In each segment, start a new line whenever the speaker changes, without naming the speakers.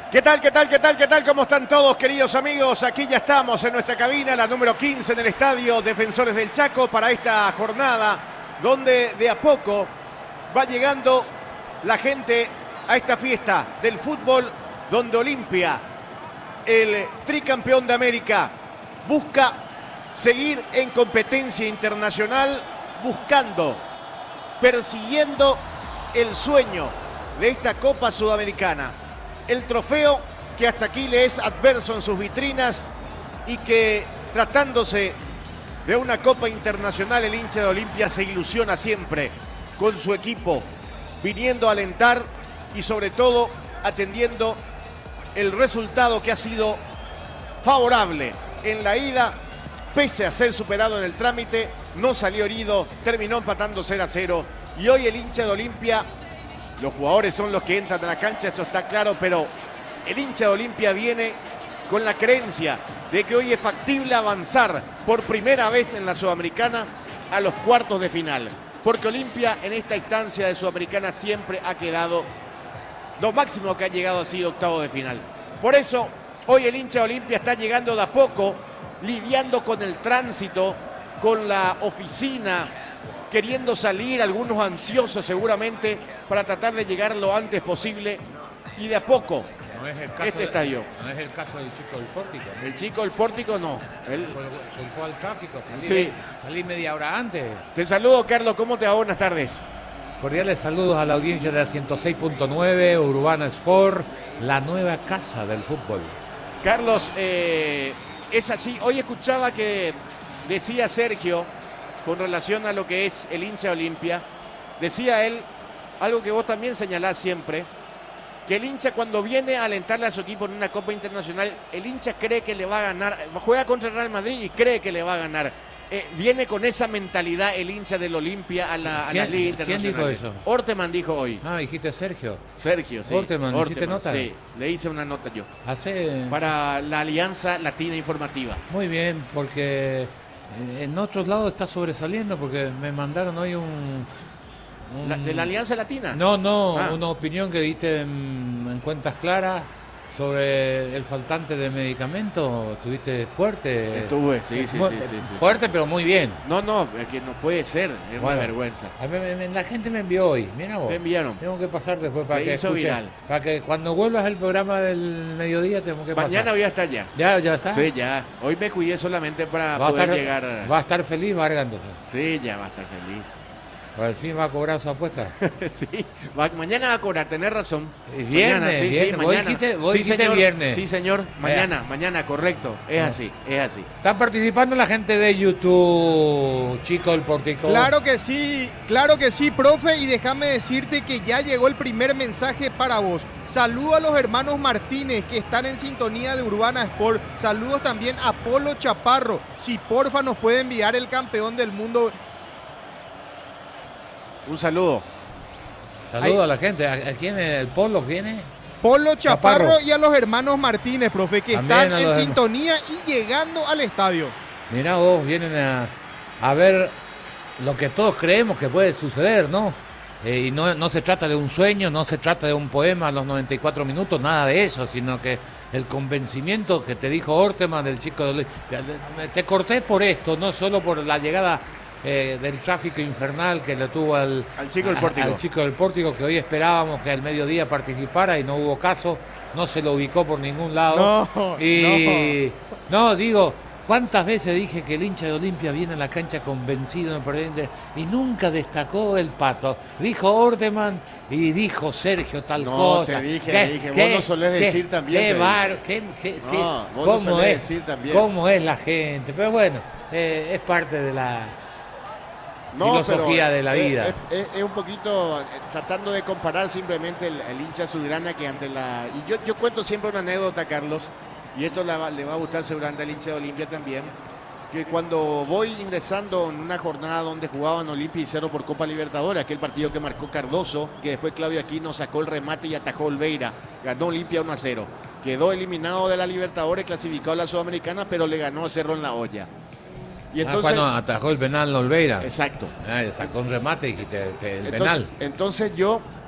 ¿Qué tal, qué tal, qué tal, qué tal? ¿Cómo están todos, queridos amigos? Aquí ya estamos en nuestra cabina, la número 15 en el Estadio Defensores del Chaco, para esta jornada donde de a poco va llegando la gente a esta fiesta del fútbol, donde Olimpia, el tricampeón de América, busca seguir en competencia internacional, buscando, persiguiendo el sueño de esta Copa Sudamericana. El trofeo que hasta aquí le es adverso en sus vitrinas y que, tratándose de una Copa Internacional, el hincha de Olimpia se ilusiona siempre con su equipo, viniendo a alentar y sobre todo atendiendo el resultado que ha sido favorable en la ida, pese a ser superado en el trámite, no salió herido, terminó empatando 0-0 y hoy el hincha de Olimpia, los jugadores son los que entran a la cancha, eso está claro, pero el hincha de Olimpia viene con la creencia de que hoy es factible avanzar por primera vez en la Sudamericana a los cuartos de final, porque Olimpia en esta instancia de Sudamericana siempre ha quedado, lo máximo que ha llegado ha sido octavo de final. Por eso hoy el hincha de Olimpia está llegando de a poco, lidiando con el tránsito, con la oficina, queriendo salir, algunos ansiosos seguramente, para tratar de llegar lo antes posible y de a poco.
No es el caso
este estadio.
No es el caso del chico del pórtico, ¿no?
El chico del pórtico no. Él...
Soltó al tráfico, salí media hora antes.
Te saludo, Carlos, ¿cómo te va? Buenas tardes.
Cordiales saludos a la audiencia de la 106.9, Urbana Sport, la nueva casa del fútbol.
Carlos, es así. Hoy escuchaba que decía Sergio, con relación a lo que es el hincha Olimpia, decía él, algo que vos también señalás siempre, que el hincha cuando viene a alentarle a su equipo en una Copa Internacional, el hincha cree que le va a ganar, juega contra el Real Madrid y cree que le va a ganar. Viene con esa mentalidad el hincha del Olimpia a la Liga Internacional.
¿Quién dijo eso?
Orteman dijo hoy.
Ah, dijiste Sergio.
Sergio, sí.
Orteman, ¿hiciste nota?
Sí, le hice una nota yo.
Hace...
Para la Alianza Latina Informativa.
Muy bien, porque en otros lados está sobresaliendo, porque me mandaron hoy
¿De la Alianza Latina?
No, una opinión que diste en Cuentas Claras sobre el faltante de medicamentos. Estuviste fuerte.
Estuve, sí.
Fuerte, pero muy bien.
No, es que no puede ser, es una vergüenza.
A mí, la gente me envió hoy, mira vos.
Te enviaron.
Tengo que pasar después para
Se
que
hizo
escuche,
viral.
para que cuando vuelvas al programa del mediodía tenemos que pasar.
Mañana voy a estar ya.
¿Ya está?
Sí, ya. Hoy me cuidé solamente para poder llegar.
Va a estar feliz Vargas entonces.
Sí, ya va a estar feliz.
Al fin va a cobrar su apuesta.
Sí, mañana va a cobrar, tenés razón.
Viernes,
mañana, sí,
viernes.
mañana.
Vos dijiste viernes.
Sí, señor, mañana, correcto. Es así.
¿Están participando la gente de YouTube, Chico del Pórtico?
Claro que sí, profe, y déjame decirte que ya llegó el primer mensaje para vos. Saludos a los hermanos Martínez que están en sintonía de Urbana Sport. Saludos también a Polo Chaparro. Si porfa nos puede enviar el campeón del mundo.
Un saludo.
Saludo a la gente. ¿A quién el Polo viene?
Polo Chaparro y a los hermanos Martínez, profe, que
también
están en sintonía y llegando al estadio.
Mirá vos, vienen a ver lo que todos creemos que puede suceder, ¿no? Y no se trata de un sueño, no se trata de un poema a los 94 minutos, nada de eso, sino que el convencimiento que te dijo Orteman, del chico de... Te corté por esto, no solo por la llegada del tráfico infernal que le tuvo al chico del Pórtico, que hoy esperábamos que al mediodía participara y no hubo caso, no se lo ubicó por ningún lado. Digo, ¿cuántas veces dije que el hincha de Olimpia viene a la cancha convencido y nunca destacó el Pato? Dijo Orteman y dijo Sergio tal cosa.
No, te dije, vos no solés decir también.
¿Cómo es? ¿Cómo es la gente? Pero bueno, es parte de la... filosofía de la vida.
Es un poquito tratando de comparar simplemente el hincha azulgrana que ante la... Y yo cuento siempre una anécdota, Carlos, y esto le va a gustar seguramente al hincha de Olimpia también, que cuando voy ingresando en una jornada donde jugaban Olimpia y Cerro por Copa Libertadores, aquel partido que marcó Cardoso, que después Claudio Aquino sacó el remate y atajó Olveira, ganó Olimpia 1-0. Quedó eliminado de la Libertadores, clasificado a la Sudamericana, pero le ganó a Cerro en la olla. Y entonces,
cuando atajó el penal Olveira.
Exacto.
Sacó un remate y dijiste el penal.
Entonces yo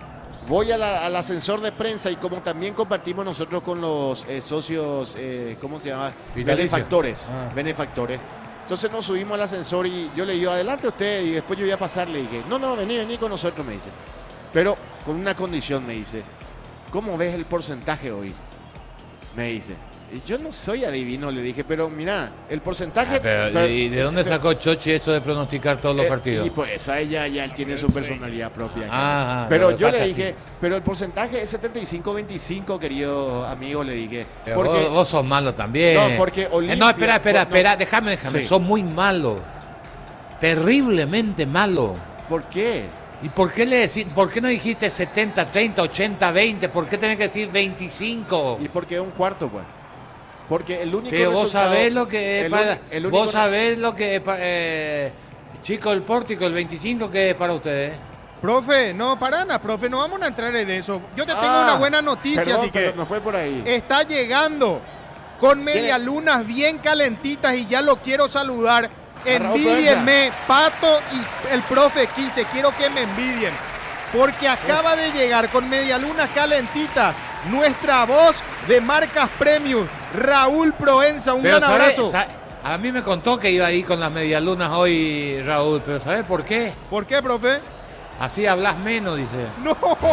Voy al ascensor de prensa y como también compartimos nosotros con los socios, ¿cómo se llama? Benefactores. Benefactores. Entonces nos subimos al ascensor y yo le digo, adelante usted, y después yo voy a pasar, le dije, no, vení con nosotros, me dice. Pero con una condición, me dice, ¿cómo ves el porcentaje hoy? Me dice. Y yo no soy adivino, le dije, pero mira, el porcentaje...
¿Y de dónde sacó Chochi eso de pronosticar todos los partidos?
Y pues esa ya él tiene su personalidad propia.
Pero
yo le dije, pero el porcentaje es 75-25, querido amigo, le dije.
Porque vos sos malo también.
No, porque Olimpia...
No, espera, déjame. Sí. Sos muy malo. Terriblemente malo.
¿Por qué?
¿Y por qué no dijiste 70-30, 80-20? ¿Por qué tenés que decir 25?
Y porque es un cuarto, pues. Porque el único
pero vos sabés lo que es para... Vos sabés lo que es para... Chico, el pórtico, el 25, ¿qué es para ustedes?
Profe, no, para nada, profe, no vamos a entrar en eso. Yo te tengo una buena noticia, así que...
no fue por ahí.
Está llegando con medialunas bien calentitas y ya lo quiero saludar. Envídienme, Pato y el profe Quise, quiero que me envidien. Porque acaba de llegar con medialunas calentitas nuestra voz de marcas premium, Raúl Proenza, un gran abrazo.
A mí me contó que iba ahí con las medialunas hoy, Raúl, pero ¿sabes por qué?
¿Por qué, profe?
Así hablas menos, dice.
¡No!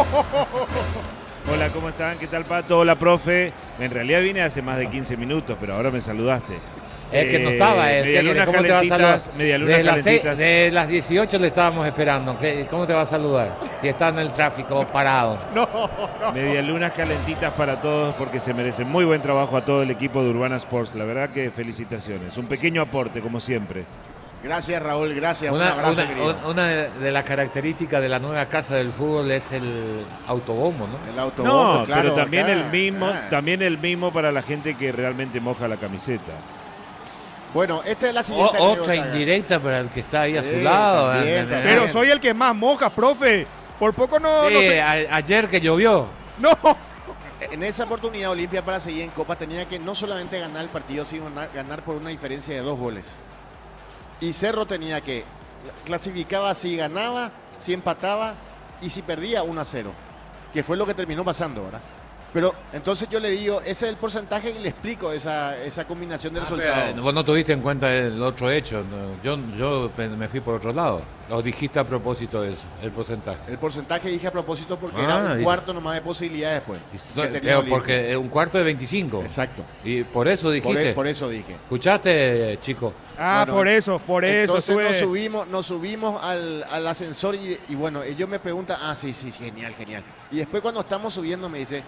Hola, ¿cómo están? ¿Qué tal, Pato? Hola, profe. En realidad vine hace más de 15 minutos, pero ahora me saludaste.
Es que no estaba.
Medialunas calentitas, medialunas calentitas.
De las 18 le estábamos esperando. ¿Cómo te va a saludar? Si está en el tráfico parado.
No.
Medialunas calentitas para todos porque se merecen. Muy buen trabajo a todo el equipo de Urbana Sports. La verdad que felicitaciones. Un pequeño aporte, como siempre.
Gracias, Raúl. Gracias. Un abrazo,
una de las características de la nueva casa del fútbol es el autobombo, ¿no?
El autobombo,
no, claro, pero también el mismo para la gente que realmente moja la camiseta.
Bueno, esta es la siguiente.
Otra indirecta para el que está ahí a su lado.
También.
Pero soy el que más moja, profe. Por poco no...
Sí,
no sé.
Ayer que llovió.
No.
En esa oportunidad, Olimpia, para seguir en Copa, tenía que no solamente ganar el partido, sino ganar por una diferencia de 2 goles. Y Cerro tenía que clasificaba si ganaba, si empataba y si perdía 1-0, que fue lo que terminó pasando, ¿verdad? Pero entonces yo le digo, ese es el porcentaje y le explico esa combinación de resultados.
Vos no tuviste en cuenta el otro hecho. Yo me fui por otro lado. Lo dijiste a propósito de eso, el porcentaje.
El porcentaje dije a propósito porque era un cuarto nomás de posibilidades, pues.
Porque un cuarto de 25.
Exacto.
Y por eso dijiste.
Por eso dije.
¿Escuchaste, chico?
Bueno, por eso.
Entonces nos subimos al ascensor y bueno, ellos me preguntan, sí, genial. Y después cuando estamos subiendo me dice,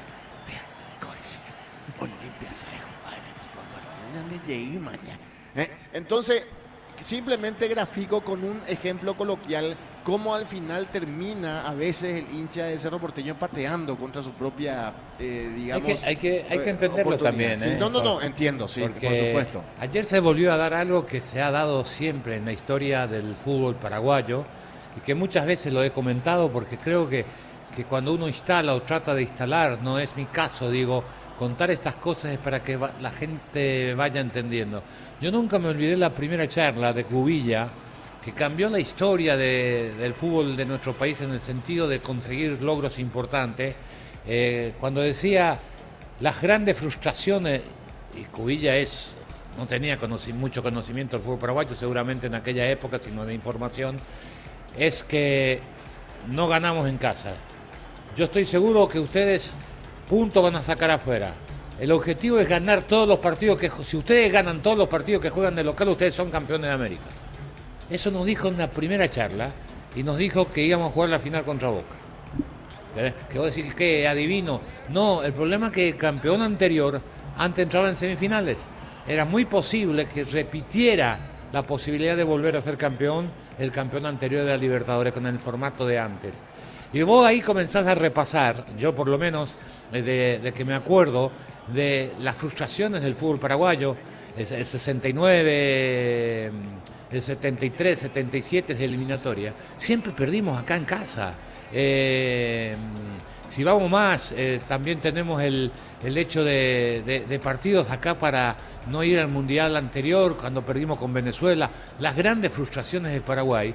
Olimpia sabe jugar este tipo de llegué mañana. Entonces, simplemente grafico con un ejemplo coloquial cómo al final termina a veces el hincha de Cerro Porteño pateando contra su propia, digamos...
Hay que entenderlo también.
Sí, no, entiendo, sí, por supuesto.
Ayer se volvió a dar algo que se ha dado siempre en la historia del fútbol paraguayo y que muchas veces lo he comentado porque creo que cuando uno instala o trata de instalar, no es mi caso, digo... Contar estas cosas es para que la gente vaya entendiendo. Yo nunca me olvidé la primera charla de Cubilla, que cambió la historia del fútbol de nuestro país en el sentido de conseguir logros importantes. Cuando decía las grandes frustraciones, y Cubilla no tenía mucho conocimiento del fútbol paraguayo, seguramente en aquella época, sino de información, es que no ganamos en casa. Yo estoy seguro que ustedes... puntos van a sacar afuera. El objetivo es ganar todos los partidos si ustedes ganan todos los partidos que juegan de local, ustedes son campeones de América. Eso nos dijo en la primera charla y nos dijo que íbamos a jugar la final contra Boca. Que vos decís que adivino. No, el problema es que el campeón anterior antes entraba en semifinales. Era muy posible que repitiera la posibilidad de volver a ser campeón el campeón anterior de la Libertadores con el formato de antes. Y vos ahí comenzás a repasar, yo por lo menos, de que me acuerdo de las frustraciones del fútbol paraguayo, el 69, el 73, 77 es de eliminatoria, siempre perdimos acá en casa. Si vamos más, también tenemos el hecho de partidos acá para no ir al Mundial anterior, cuando perdimos con Venezuela, las grandes frustraciones de Paraguay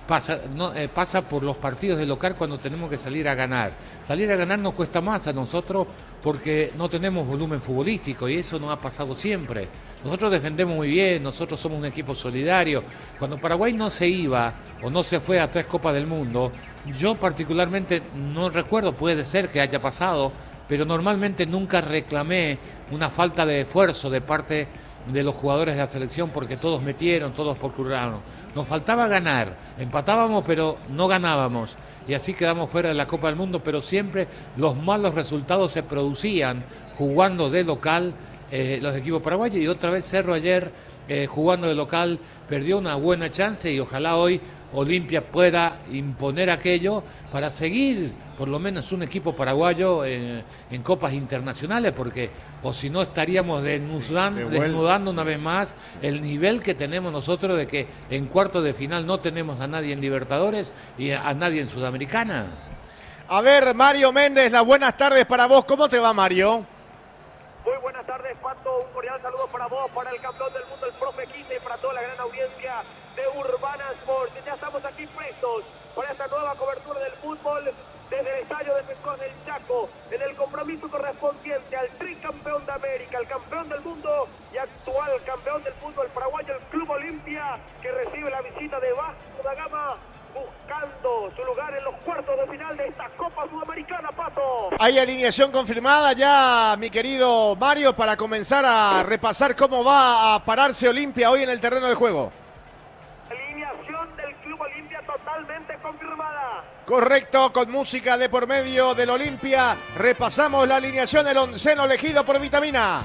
pasa por los partidos de local cuando tenemos que salir a ganar. Salir a ganar nos cuesta más a nosotros porque no tenemos volumen futbolístico y eso nos ha pasado siempre. Nosotros defendemos muy bien, nosotros somos un equipo solidario. Cuando Paraguay no se iba o no se fue a 3 Copas del Mundo, yo particularmente no recuerdo, puede ser que haya pasado, pero normalmente nunca reclamé una falta de esfuerzo de parte de los jugadores de la selección porque todos metieron, todos procuraron. Nos faltaba ganar, empatábamos pero no ganábamos y así quedamos fuera de la Copa del Mundo, pero siempre los malos resultados se producían jugando de local los equipos paraguayos y otra vez Cerro ayer jugando de local perdió una buena chance y ojalá hoy Olimpia pueda imponer aquello para seguir por lo menos un equipo paraguayo en copas internacionales, porque o si no estaríamos desnudando una vez más el nivel que tenemos nosotros de que en cuartos de final no tenemos a nadie en Libertadores y a nadie en Sudamericana.
A ver, Mario Méndez, las buenas tardes para vos. ¿Cómo te va, Mario?
Muy buenas tardes, Pato. Un cordial saludo para vos, para el campeón del mundo, el profe Quinte, y para toda la gran audiencia de Urbana Sports. Ya estamos aquí prestos para esta nueva cobertura del fútbol desde el estadio Defensores del Chaco, en el compromiso correspondiente al tricampeón de América, el campeón del mundo y actual campeón del fútbol paraguayo, el Club Olimpia, que recibe la visita de Vasco da Gama, buscando su lugar en los cuartos de final de esta Copa Sudamericana, Pato.
Hay alineación confirmada ya, mi querido Mario, para comenzar a repasar cómo va a pararse Olimpia hoy en el terreno de juego.
Alineación del Club Olimpia totalmente confirmada.
Correcto, con música de por medio del Olimpia. Repasamos la alineación del onceno elegido por Vitamina.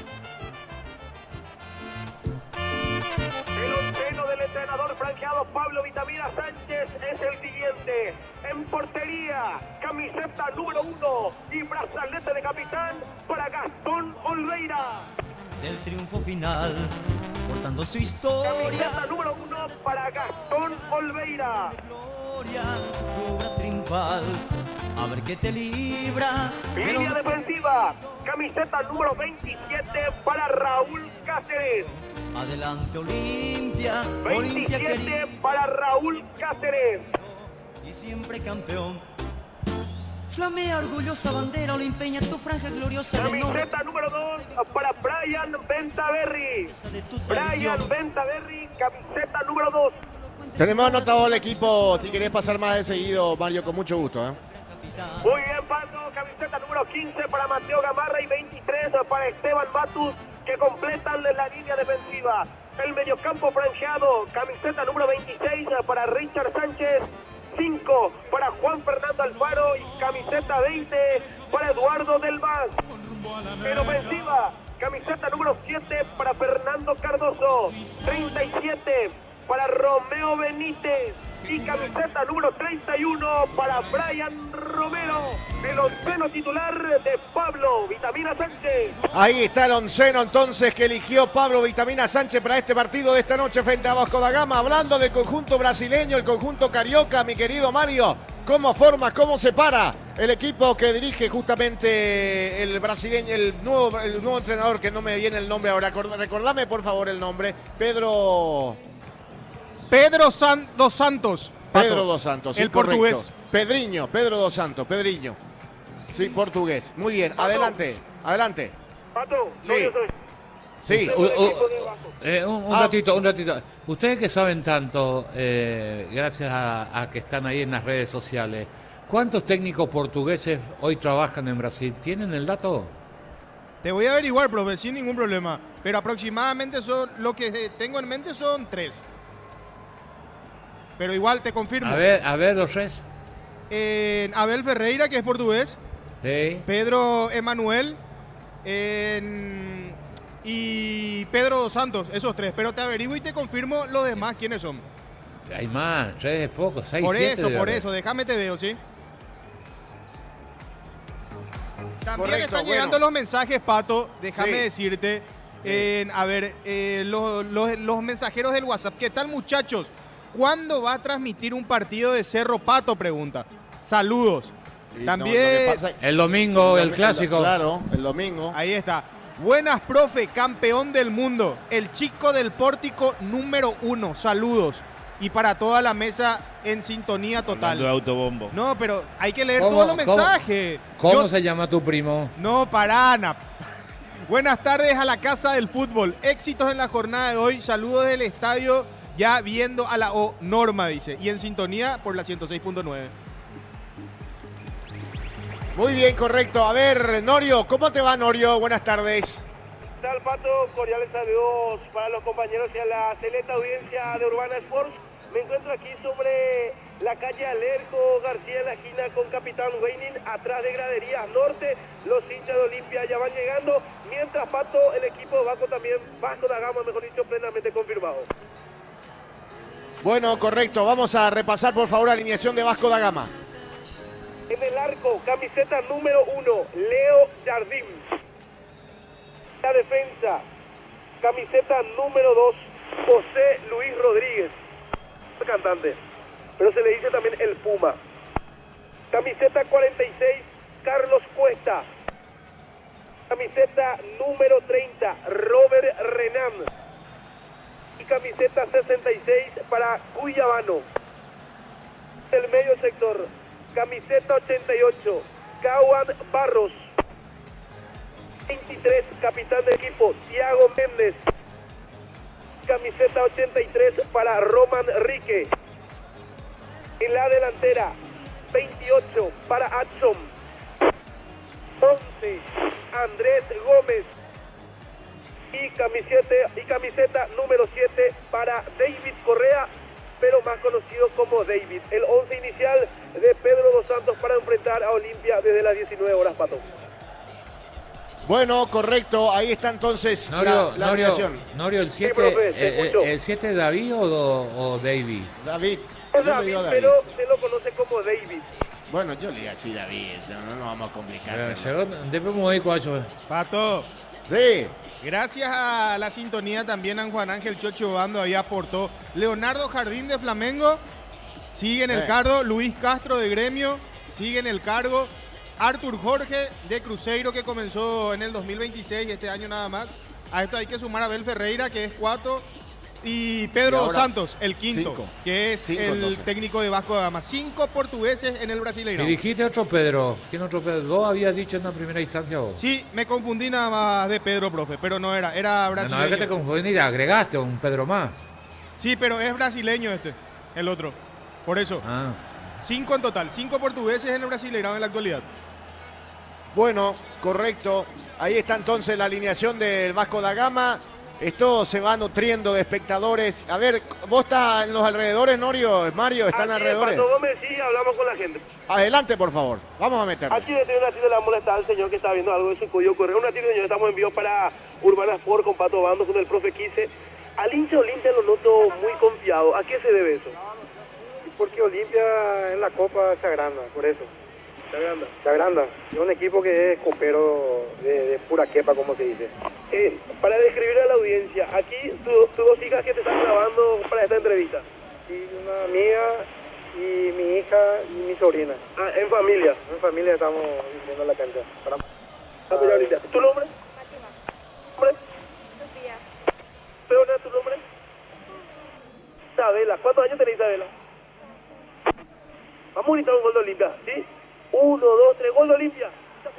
Del entrenador franqueado Pablo Vitamina Sánchez es el siguiente: en portería, camiseta número 1 y brazalete de capitán para Gastón Olveira.
Del triunfo final, portando su historia.
Camiseta número 1 para Gastón Olveira.
Gloria, tu obra triunfal, a ver qué te libra.
Línea defensiva, camiseta número 27 para Raúl Cáceres.
Adelante Olimpia,
27 para Raúl Cáceres.
Y siempre campeón. Flamea orgullosa bandera olimpeña, tu franja gloriosa del norte.
Camiseta número 2 para Brian Bentaberry. Brian Bentaberry, camiseta número 2.
Tenemos anotado el equipo, si querés pasar más de seguido, Mario, con mucho gusto.
Muy bien, Pato, camiseta número 15 para Mateo Gamarra y 23 para Esteban Matus, que completan la línea defensiva. El mediocampo franqueado, camiseta número 26 para Richard Sánchez, 5 para Juan Fernando Alfaro y camiseta 20 para Eduardo Del Vaz. En ofensiva, camiseta número 7 para Fernando Cardoso, 37 para Romeo Benítez y camiseta número 31 para Brian Romero, el onceno titular de Pablo Vitamina Sánchez.
Ahí está el onceno entonces que eligió Pablo Vitamina Sánchez para este partido de esta noche frente a Vasco da Gama. Hablando del conjunto brasileño, el conjunto carioca, mi querido Mario, ¿cómo forma, cómo se para el equipo que dirige justamente el brasileño, el nuevo entrenador, que no me viene el nombre ahora? Recordame por favor el nombre. Pedro dos Santos. Pedro dos Santos, sí,
el portugués.
Pedriño, Pedro dos Santos, Pedriño. Sí, portugués. Muy bien,
Pato.
adelante.
Pato,
Sí.
no, yo soy.
Sí.
Un ratito. Ustedes que saben tanto, gracias a que están ahí en las redes sociales, ¿cuántos técnicos portugueses hoy trabajan en Brasil? ¿Tienen el dato?
Te voy a averiguar, profe, sin ningún problema. Pero aproximadamente son, lo que tengo en mente son 3. Pero igual te confirmo.
A ver los tres.
Abel Ferreira, que es portugués.
Sí.
Pedro Emanuel. Y Pedro dos Santos, esos 3. Pero te averiguo y te confirmo los demás quiénes son.
Hay más, 3 es poco, 6,
Por
7.
por eso, déjame te veo, ¿sí? También
Correcto,
están llegando los mensajes, Pato, déjame
Sí.
decirte. Los mensajeros del WhatsApp. ¿Qué tal, muchachos? ¿Cuándo va a transmitir un partido de Cerro Pato? Pregunta. Saludos.
Y
También,
no, lo que pasa-
El domingo, el clásico.
Claro, el domingo.
ahí está. Buenas, profe, campeón del mundo. El chico del pórtico número 1. Saludos. y para toda la mesa en sintonía
Hablando
total.
de autobombo.
No, pero hay que leer
¿Cómo-
todos los
cómo-
mensajes.
¿Cómo
Yo-
se llama tu primo?
No, para Ana. Buenas tardes a la Casa del Fútbol. Éxitos en la jornada de hoy. Saludos del estadio, ya viendo a la O Norma, dice. Y en sintonía por la 106.9.
Muy bien, correcto. A ver, Norio, ¿cómo te va, Norio? Buenas tardes.
¿Qué tal, Pato? Cordiales saludos para los compañeros y a la selecta audiencia de Urbana Sports. Me encuentro aquí sobre la calle Alerco García en la esquina con Capitán Weining, atrás de Graderías Norte. Los hinchas de Olimpia ya van llegando. Mientras, Pato, el equipo Vasco también, Vasco da Gama, mejor dicho, plenamente confirmado.
Bueno, correcto. Vamos a repasar, por favor, alineación de Vasco da Gama.
En el arco, camiseta número 1, Leo Jardín. La defensa, camiseta número 2, José Luis Rodríguez. Cantante, pero se le dice también el Puma. Camiseta 46, Carlos Cuesta. Camiseta número 30, Robert Renan. Y camiseta 66 para Cuyabano. El medio sector, camiseta 88, Caguan Barros. 23, capitán de equipo, Thiago Méndez. Camiseta 83 para Roman Rique. En la delantera, 28 para Adson. 11, Andrés Gómez. Y camiseta número 7 para David Correa, pero más conocido como David. El 11 inicial de Pedro Dos Santos para enfrentar a Olimpia desde las 19 horas, Pato.
Bueno, correcto. Ahí está entonces
Norio,
la alineación.
Norio, el 7
profe, te escucho.
el 7 David o David.
David.
Es
Yo le
David,
digo David.
pero se lo conoce como David.
Bueno, yo le digo así, David. No nos vamos a complicar.
Después me voy, cuacho.
Pato,
Sí.
gracias a la sintonía también a Juan Ángel Chocho Bando ahí aportó Leonardo Jardín de Flamengo, sigue en el cargo, Luis Castro de Gremio, sigue en el cargo, Artur Jorge de Cruzeiro que comenzó en el 2026, este año nada más. A esto hay que sumar a Abel Ferreira que es 4 y Pedro
Y
Dos
ahora,
Santos, el quinto,
5.
que es
5
el
entonces.
técnico de Vasco da Gama. 5 portugueses en el
Y
Brasileirão.
dijiste otro Pedro. ¿Quién otro Pedro? Vos habías dicho en la primera instancia vos.
Sí, me confundí nada más de Pedro, profe, pero no era
No,
brasileño.
es que te confundí, agregaste un Pedro más.
Sí, pero es brasileño el otro. Por eso.
Ah.
5 en total. 5 portugueses en el Brasileirão en la actualidad.
Bueno, correcto. Ahí está entonces la alineación del Vasco da Gama. Esto se va nutriendo de espectadores. A ver, ¿vos estás en los alrededores, Norio? Mario, ¿están
Aquí
alrededores?
Pato Gómez, sí, hablamos con la gente.
Adelante, por favor. Vamos a meternos.
Aquí desde un ratito le vamos a molestar al señor que está viendo algo de su cuello correr. Un ratito, señor, estamos en vivo para Urbana Sport con Pato Bando, con el profe Quise. Al hincha Olimpia lo noto muy confiado. ¿A qué se debe eso?
Porque Olimpia en la Copa se agranda, por eso. Se agranda. Es un equipo que es copero de pura quepa, como se dice.
Para describir a la audiencia, aquí tus dos hijas que te están grabando para esta entrevista.
Y una amiga y mi hija y mi sobrina.
Ah, en familia.
En familia estamos viviendo en la cancha.
Apoyar Olimpia. ¿Tu nombre? ¿Nombre? ¿Pero no es tu nombre? Isabela. ¿Cuántos años tenés, Isabela? Vamos a gritar un gol de Olimpia, ¿sí? 1, 2, 3, gol de Olimpia.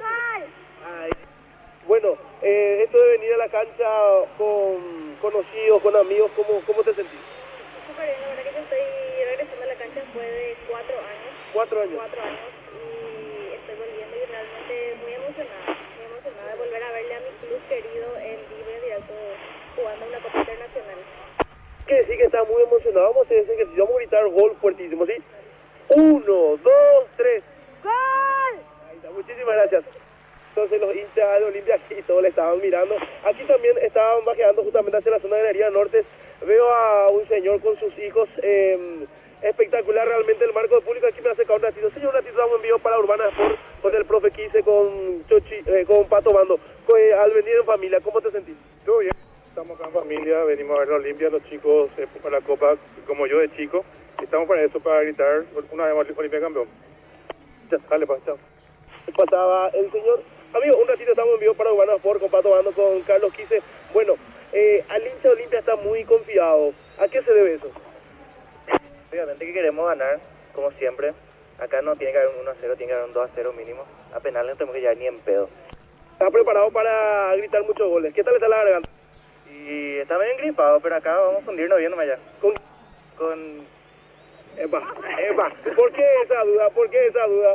Ay. Bueno, esto de venir a la cancha con conocidos, con amigos, ¿cómo te sentís?
Súper bien, la verdad que yo estoy regresando a la cancha después de 4 años.
4 años.
4 años y estoy volviendo y realmente muy emocionada de volver a verle a mi club querido en vivo y directo jugando una Copa Internacional.
Que decir que está muy emocionado, vamos a hacer ese ejercicio, vamos a gritar gol fuertísimo, ¿sí? 1, 2, 3.
¡Gol!
Ahí está, muchísimas gracias. Entonces los hinchas de Olimpia aquí todos le estaban mirando. Aquí también estaban bajeando justamente hacia la zona de Galería Norte. Veo a un señor con sus hijos. Espectacular realmente el marco de público. Aquí me hace un ratito. Señor, un ratito estamos en vivo para Urbana Sport con el profe Quise, con Chochi, con Pato Bando. Al venir en familia, ¿cómo te sentís?
Todo bien. Estamos acá en familia, venimos a ver la Olimpia, los chicos para la Copa, como yo de chico. Estamos para eso, para gritar una vez más Olimpia campeón. Ya, dale, chao.
Pasaba el señor. Amigo, un ratito estamos en vivo para Urbana Sport con Pato Bando, con Carlos Quise. Bueno, al hincha de Olimpia está muy confiado. ¿A qué se debe eso?
Obviamente que queremos ganar, como siempre. Acá no tiene que haber un 1-0, tiene que haber un 2-0 mínimo. A penales no tenemos que llegar ni en pedo.
¿Estás preparado para gritar muchos goles? ¿Qué tal está la garganta?
Y está bien gripado, pero acá vamos a fundirnos bien nomás ya. Con...
Epa. ¿Por qué esa duda?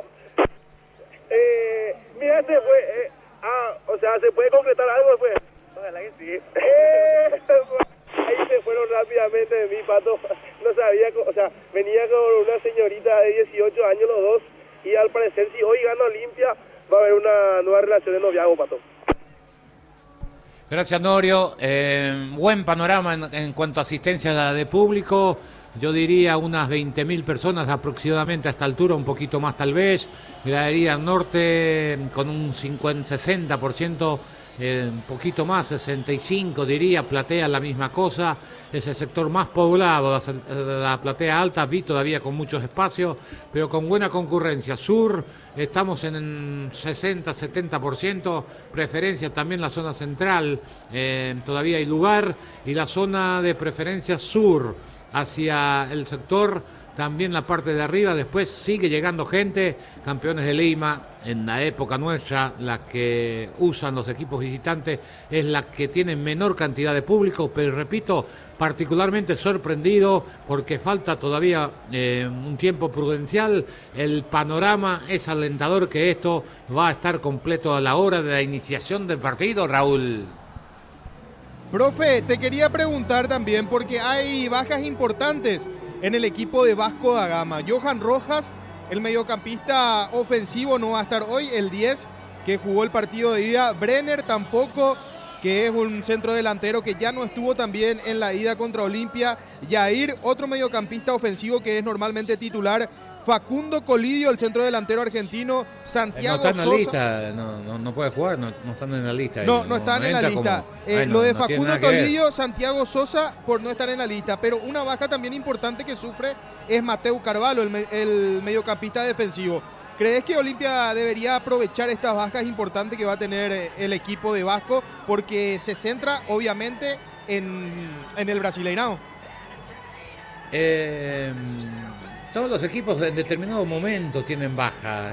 Mira, se fue... o sea, ¿se puede concretar algo después?
Ojalá que sí.
Ahí se fueron rápidamente de mí, Pato. No sabía, o sea, venía con una señorita de 18 años los dos, y al parecer si hoy gana Olimpia va a haber una nueva relación de noviazgo, Pato.
Gracias, Norio. Buen panorama en cuanto a asistencia de público. Yo diría unas 20.000 personas aproximadamente a esta altura, un poquito más tal vez. Gradería Norte con un 60%, un poquito más, 65 diría. Platea la misma cosa. Es el sector más poblado, la Platea Alta, vi todavía con muchos espacios, pero con buena concurrencia. Sur, estamos en 60-70%, preferencia también la zona central, todavía hay lugar, y la zona de preferencia sur, hacia el sector, también la parte de arriba. Después sigue llegando gente. Campeones de Lima, en la época nuestra, la que usan los equipos visitantes, es la que tiene menor cantidad de público, pero repito, particularmente sorprendido porque falta todavía un tiempo prudencial. El panorama es alentador que esto va a estar completo a la hora de la iniciación del partido, Raúl.
Profe, te quería preguntar también porque hay bajas importantes en el equipo de Vasco da Gama. Johan Rojas, el mediocampista ofensivo, no va a estar hoy, el 10 que jugó el partido de ida. Brenner tampoco, que es un centro delantero que ya no estuvo también en la ida contra Olimpia. Yair, otro mediocampista ofensivo que es normalmente titular. Facundo Colidio, el centro delantero argentino. Santiago
no está en la
Sosa.
lista, no puede jugar, no están en la lista.
No están en la lista. Lo de Facundo Colidio, Santiago Sosa, por no estar en la lista. Pero una baja también importante que sufre es Mateu Carvalho, el mediocampista defensivo. ¿Crees que Olimpia debería aprovechar estas bajas importantes que va a tener el equipo de Vasco? Porque se centra, obviamente, en el Brasileirão.
Todos los equipos en determinado momento tienen baja.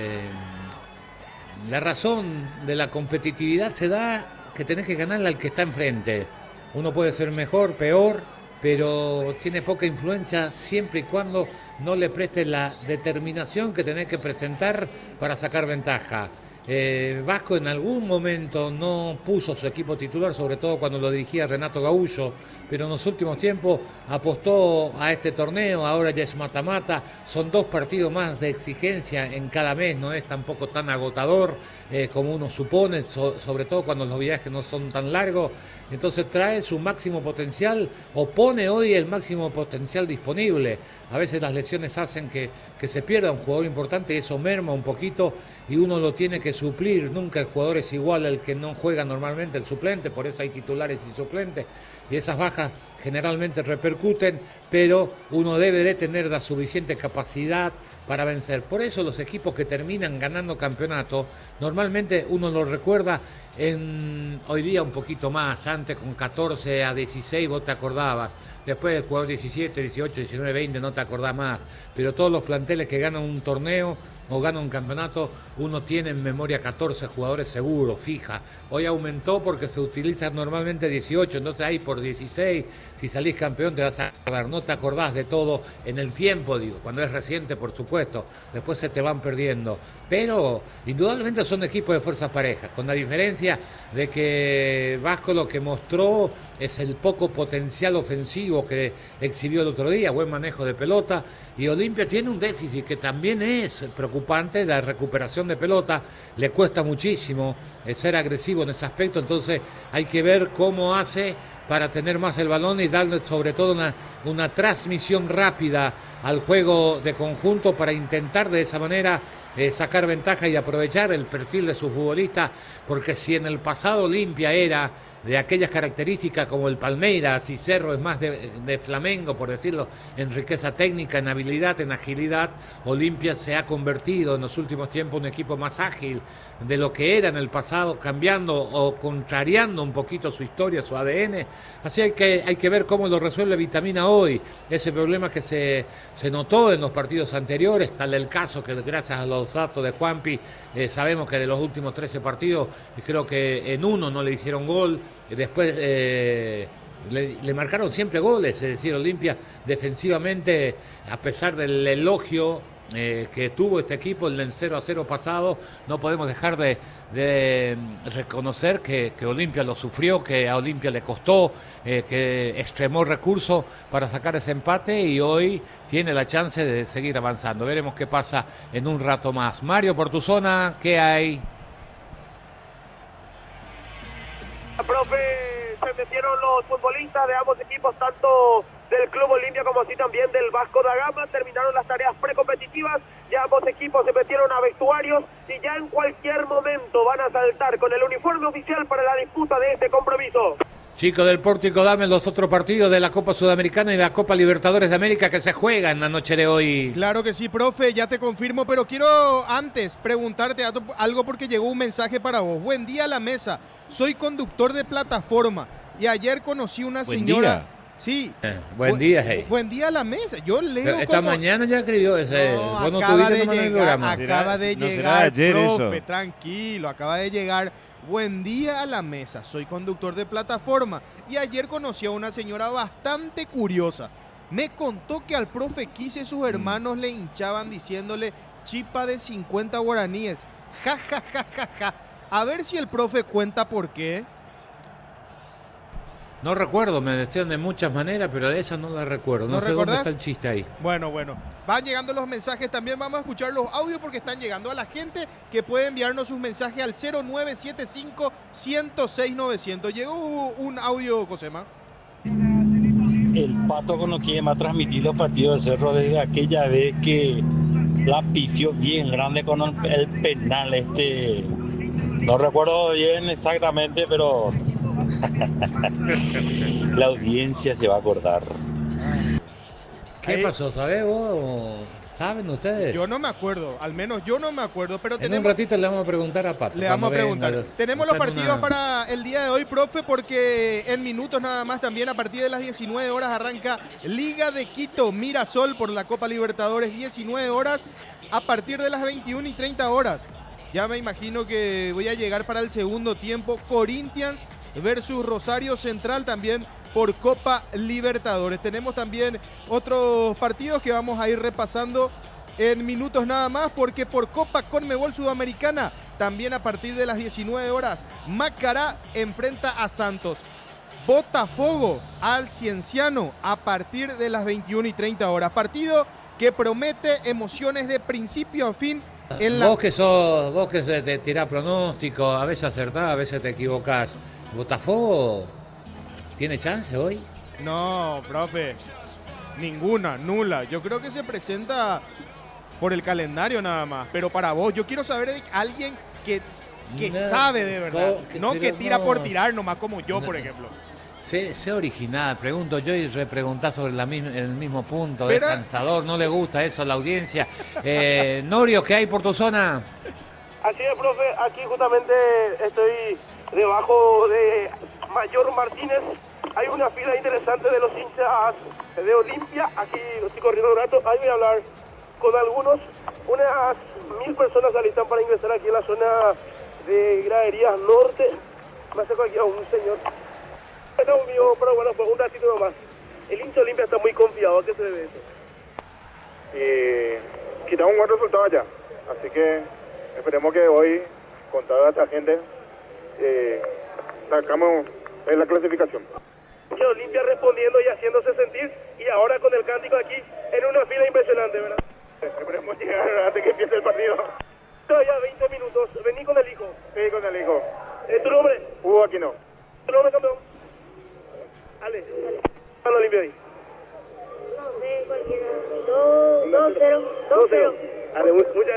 La razón de la competitividad se da que tenés que ganarle al que está enfrente. Uno puede ser mejor, peor, pero tiene poca influencia siempre y cuando no le prestes la determinación que tenés que presentar para sacar ventaja. Vasco en algún momento no puso su equipo titular, sobre todo cuando lo dirigía Renato Gaullo, pero en los últimos tiempos apostó a este torneo. Ahora ya es mata-mata, son 2 partidos más de exigencia en cada mes, no es tampoco tan agotador como uno supone, sobre todo cuando los viajes no son tan largos. Entonces trae su máximo potencial, o pone hoy el máximo potencial disponible. A veces las lesiones hacen que se pierda un jugador importante y eso merma un poquito y uno lo tiene que suplir. Nunca el jugador es igual al que no juega normalmente, el suplente, por eso hay titulares y suplentes, y esas bajas generalmente repercuten, pero uno debe de tener la suficiente capacidad para vencer. Por eso los equipos que terminan ganando campeonato, normalmente uno lo recuerda hoy día un poquito más, antes con 14-16 vos te acordabas, después del jugador 17, 18, 19, 20 no te acordás más, pero todos los planteles que ganan un torneo o ganan un campeonato, uno tiene en memoria 14 jugadores seguros, fija. Hoy aumentó porque se utilizan normalmente 18, entonces ahí por 16, si salís campeón te vas a acordar, no te acordás de todo en el tiempo, digo, cuando es reciente por supuesto, después se te van perdiendo. Pero indudablemente son equipos de fuerzas parejas, con la diferencia de que Vasco lo que mostró es el poco potencial ofensivo que exhibió el otro día, buen manejo de pelota, y Olimpia tiene un déficit que también es preocupante, la recuperación de pelota, le cuesta muchísimo ser agresivo en ese aspecto, entonces hay que ver cómo hace para tener más el balón y darle sobre todo una transmisión rápida al juego de conjunto para intentar de esa manera sacar ventaja y aprovechar el perfil de su futbolista, porque si en el pasado Olimpia era de aquellas características como el Palmeiras, y Cerro es más de Flamengo, por decirlo, en riqueza técnica, en habilidad, en agilidad. Olimpia se ha convertido en los últimos tiempos en un equipo más ágil de lo que era en el pasado, cambiando o contrariando un poquito su historia, su ADN. Así hay que ver cómo lo resuelve Vitamina hoy, ese problema que se notó en los partidos anteriores, tal el caso que gracias a los datos de Juanpi, sabemos que de los últimos 13 partidos, creo que en uno no le hicieron gol, después le marcaron siempre goles, es decir, Olimpia defensivamente, a pesar del elogio que tuvo este equipo en el 0-0 pasado, no podemos dejar de reconocer que Olimpia lo sufrió, que a Olimpia le costó, que extremó recursos para sacar ese empate y hoy tiene la chance de seguir avanzando. Veremos qué pasa en un rato más. Mario, por tu zona, ¿qué hay?
Profe, se metieron los futbolistas de ambos equipos, tanto del Club Olimpia como así también del Vasco da Gama. Terminaron las tareas precompetitivas, ya ambos equipos se metieron a vestuarios y ya en cualquier momento van a saltar con el uniforme oficial para la disputa de este compromiso.
Chicos del Pórtico, dame los otros partidos de la Copa Sudamericana y la Copa Libertadores de América que se juegan la noche de hoy.
Claro que sí, profe, ya te confirmo, pero quiero antes preguntarte algo porque llegó un mensaje para vos. Buen día a la mesa, soy conductor de plataforma y ayer conocí una señora...
Día.
Sí.
Buen día, hey.
Buen día a la mesa. Yo leo
esta
como...
mañana ya escribió ese.
No, acaba de llegar,
ayer,
profe,
eso.
tranquilo, acaba de llegar. Buen día a la mesa. Soy conductor de plataforma y ayer conocí a una señora bastante curiosa. Me contó que al profe Quise sus hermanos le hinchaban diciéndole chipa de 50 guaraníes. Ja, ja, ja, ja, ja. A ver si el profe cuenta por qué.
No recuerdo, me decían de muchas maneras, pero de esa no la recuerdo. No sé dónde está el chiste ahí.
Bueno. Van llegando los mensajes también. Vamos a escuchar los audios porque están llegando a la gente que puede enviarnos sus mensajes al 0975-106-900. Llegó un audio, Cosema.
El Pato con lo que más transmitir los partidos de Cerro desde aquella vez que la pifió bien grande con el penal. No recuerdo bien exactamente, pero... la audiencia se va a acordar.
¿Qué pasó? ¿Sabés vos? ¿Saben ustedes?
Yo no me acuerdo, al menos yo no me acuerdo, pero
en un ratito le vamos a preguntar a Pato.
Le vamos a preguntar. Tenemos los partidos para el día de hoy, profe, porque en minutos nada más también a partir de las 19 horas arranca Liga de Quito Mirasol por la Copa Libertadores, 19 horas a partir de las 21:30 horas. Ya me imagino que voy a llegar para el segundo tiempo. Corinthians versus Rosario Central también por Copa Libertadores. Tenemos también otros partidos que vamos a ir repasando en minutos nada más, porque por Copa Conmebol Sudamericana también a partir de las 19 horas Macará enfrenta a Santos. Botafogo al Cienciano a partir de las 21:30 horas. Partido que promete emociones de principio a fin.
Vos que te tirás pronóstico, a veces acertás, a veces te equivocás. ¿Botafogo tiene chance hoy?
No, profe, ninguna, nula. Yo creo que se presenta por el calendario nada más. Pero para vos, yo quiero saber de alguien que sabe de verdad, no que tira por tirar nomás como yo, por ejemplo.
Sé original, pregunto yo y repreguntás sobre el mismo punto. Es cansador, no le gusta eso a la audiencia. Norio, ¿qué hay por tu zona?
Así es, profe, aquí justamente estoy debajo de Mayor Martínez. Hay una fila interesante de los hinchas de Olimpia. Aquí estoy corriendo un rato, ahí voy a hablar con algunos. Unas 1000 personas se alistan para ingresar aquí en la zona de Graderías Norte. Me acerco aquí a un señor. Estamos vivos, pero bueno, pues un ratito nomás. El hincha Olimpia está muy confiado. ¿A qué se debe eso?
Quitamos un buen resultado allá. Así que esperemos que hoy, con toda esta gente, sacamos la clasificación.
Que Olimpia respondiendo y haciéndose sentir. Y ahora con el cántico aquí en una fila impresionante, ¿verdad?
Esperemos llegar antes que empiece el partido.
Todavía 20 minutos. Vení con el hijo.
Sí, con el hijo.
¿Tu nombre?
Hugo Aquino.
¿Tu nombre, campeón? Ale. ¿Cuál Olimpia ahí?
No sé, cualquiera. 2-0.
Ale, muchas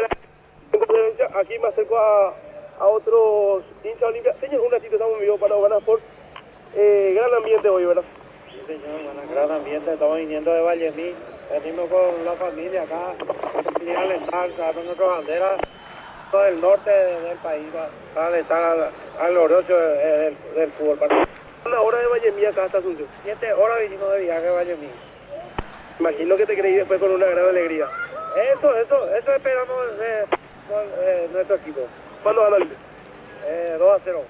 gracias. Aquí me acerco a otros hinchas Olimpia. Señor, un ratito estamos en vivo para Urbanas Sport. Gran ambiente hoy, ¿verdad?
Sí, señor, bueno, gran ambiente. Estamos viniendo de Vallemí. Venimos con la familia acá. Y alentar, con nuestra bandera. Todo el norte del país. Para alentar al glorioso del fútbol.
Una hora de Vallemí acá hasta Asunción.
7 horas vinimos de viaje a Vallemí.
Imagino que te creí después con una gran alegría.
Eso esperamos nuestro equipo.
¿Cuándo gana Olimpia?
2-0.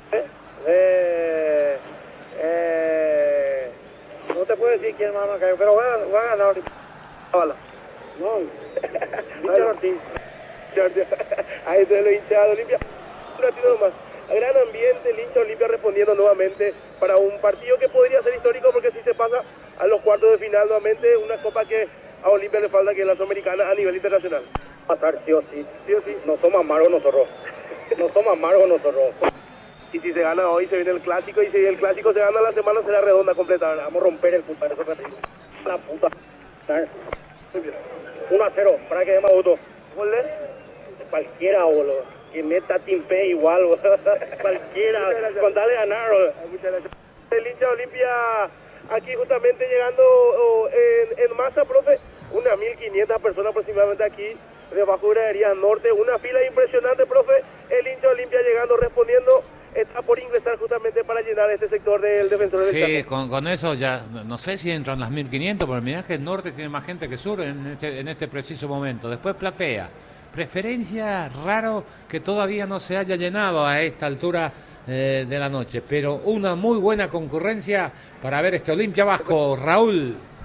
No te puedo decir quién va a marcar, pero va a ganar Olimpia.
Bala.
No, Richard Ortiz.
Ahí se lo hincha de Olimpia. Un ratito nomás. Gran ambiente, el hincha Olimpia respondiendo nuevamente para un partido que podría ser histórico porque si se pasa a los cuartos de final nuevamente, una copa que a Olimpia le falta que es la Sudamericana a nivel internacional.
Pasar sí o sí.
Sí o sí.
No somos amargos nosotros. No somos amargos nosotros.
Y si se gana hoy, se viene el clásico. Y si el clásico se gana, la semana será redonda completa.
Vamos a romper el punto. Eso es la puta. 1-0. Para que dé más votos.
¿Gol de?
Cualquiera, boludo. Que meta Timpe igual, boludo. Cualquiera. Con tal de ganar, boludo.
Muchas gracias. El hincha Olimpia aquí justamente llegando en masa, profe. Unas 1.500 personas aproximadamente aquí. Debajo de Graderías Norte, una fila impresionante, profe. El hincha Olimpia llegando, respondiendo, está por ingresar justamente para llenar este sector del Defensor del Chaco.
Sí, con eso ya, no sé si entran las 1.500, pero mirá que el norte tiene más gente que sur en este preciso momento. Después Platea. Preferencia raro que todavía no se haya llenado a esta altura de la noche, pero una muy buena concurrencia para ver este Olimpia Vasco, Raúl.